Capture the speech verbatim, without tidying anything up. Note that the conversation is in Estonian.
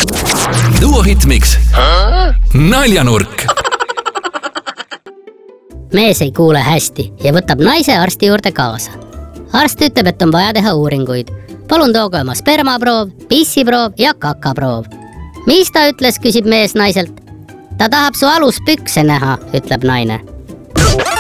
Duo Hitmix. Naljanurk. Mees ei kuule hästi ja võtab naise arsti juurde kaasa. Arst ütleb, et on vaja teha uuringuid. Palun tooge oma spermaproov, pissiproov ja kakaproov. Mis ta ütles, küsib mees naiselt. Ta tahab su aluspükse näha, ütleb naine.